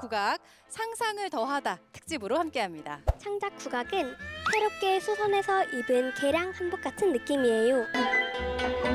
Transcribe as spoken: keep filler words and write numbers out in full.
국악 상상을 더하다 특집으로 함께합니다. 창작 국악은 새롭게 수선해서 입은 개량 한복 같은 느낌이에요.